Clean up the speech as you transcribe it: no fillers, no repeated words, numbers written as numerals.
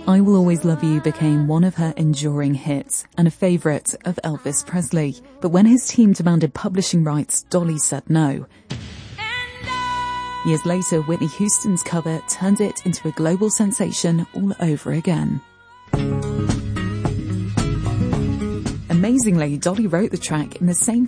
I Will Always Love You became one of her enduring hits and a favourite of Elvis Presley. But when his team demanded publishing rights, Dolly said no. Years later, Whitney Houston's cover turned it into a global sensation all over again. Amazingly, Dolly wrote the track in the same